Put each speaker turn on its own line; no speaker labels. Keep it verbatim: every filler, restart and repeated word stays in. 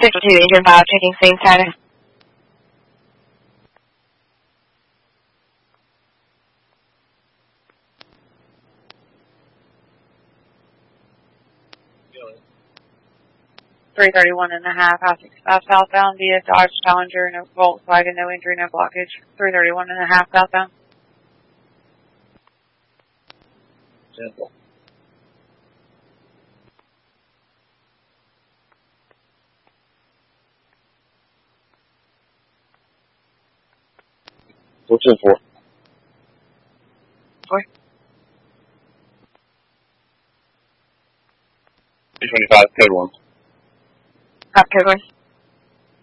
fifty-two, Engine five, checking scene status. three thirty-one and a half, I sixty-five southbound via Dodge Challenger, no Volkswagen, no injury, no blockage. three thirty-one and a half southbound.
Simple. What's in for?
Four.
two twenty-five, code one.
Cop code one.